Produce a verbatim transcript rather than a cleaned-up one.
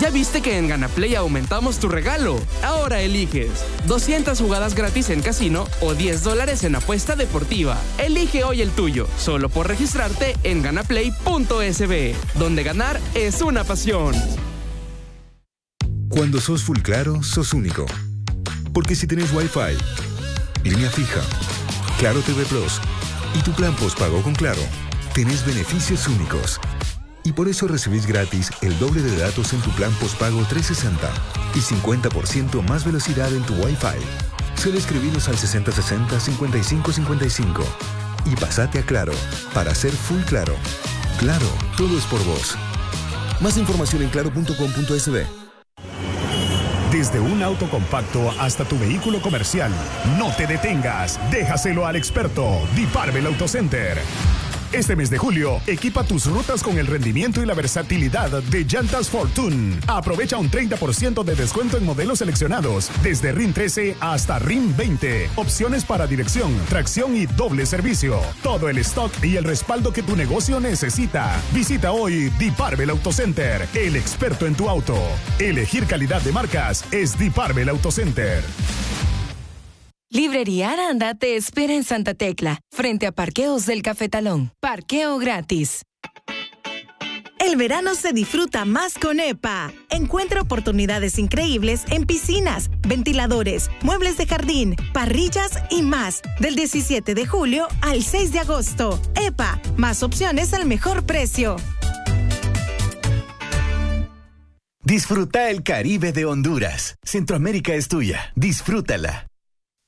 ¿Ya viste que en GanaPlay aumentamos tu regalo? Ahora eliges doscientas jugadas gratis en casino o diez dólares en apuesta deportiva. Elige hoy el tuyo, solo por registrarte en ganaplay punto es be, donde ganar es una pasión. Cuando sos full claro, sos único. Porque si tenés Wi-Fi, línea fija, Claro T V Plus y tu plan postpago con Claro, tenés beneficios únicos. Y por eso recibís gratis el doble de datos en tu plan postpago trescientos sesenta y cincuenta por ciento más velocidad en tu Wi-Fi. Solo escribinos al sesenta sesenta cincuenta y cinco cincuenta y cinco y pasate a Claro para ser full claro. Claro, todo es por vos. Más información en claro punto com punto es be. Desde un auto compacto hasta tu vehículo comercial, no te detengas, déjaselo al experto, Diparvel Auto Center. Este mes de julio, equipa tus rutas con el rendimiento y la versatilidad de Llantas Fortune. Aprovecha un treinta por ciento de descuento en modelos seleccionados, desde R I M trece hasta R I M veinte. Opciones para dirección, tracción y doble servicio. Todo el stock y el respaldo que tu negocio necesita. Visita hoy Diparvel Auto Center, el experto en tu auto. Elegir calidad de marcas es Diparvel Auto Center. Librería Aranda te espera en Santa Tecla, frente a Parqueos del Cafetalón. Parqueo gratis. El verano se disfruta más con E P A. Encuentra oportunidades increíbles en piscinas, ventiladores, muebles de jardín, parrillas y más. Del diecisiete de julio al seis de agosto. E P A, más opciones al mejor precio. Disfruta el Caribe de Honduras. Centroamérica es tuya. Disfrútala.